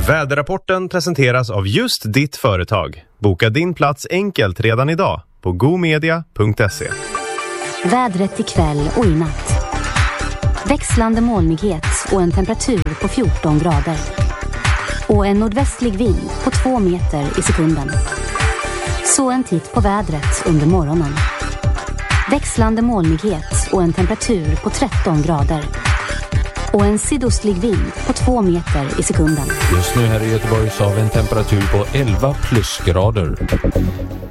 Väderrapporten presenteras av just ditt företag. Boka din plats enkelt redan idag på gomedia.se. Vädret ikväll och i natt. Växlande molnighet och en temperatur på 14 grader. Och en nordvästlig vind på 2 meter i sekunden. Så en titt på vädret under morgonen. Växlande molnighet och en temperatur på 13 grader. Och en sydostlig vind på 2 meter i sekunden. Just nu här i Göteborg så har vi en temperatur på 11 plusgrader.